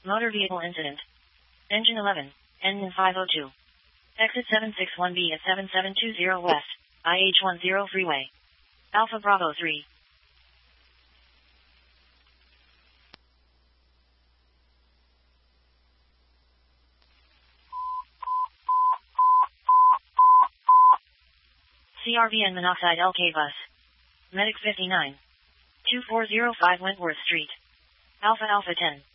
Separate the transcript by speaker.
Speaker 1: Motor vehicle incident. Engine 11, N 502. Exit 761B at 7720 West, IH10 Freeway. Alpha Bravo 3. CRVN Monoxide LK Bus. Medic 59. 2405 Wentworth Street. Alpha Alpha 10.